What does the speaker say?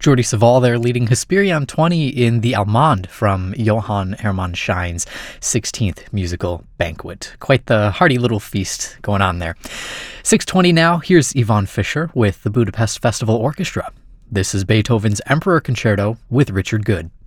Jordi Savall there leading Hesperion 20 in the Allemande from Johann Hermann Schein's 16th musical banquet. Quite the hearty little feast going on there. 6:20 now, here's Yvonne Fischer with the Budapest Festival Orchestra. This is Beethoven's Emperor Concerto with Richard Good.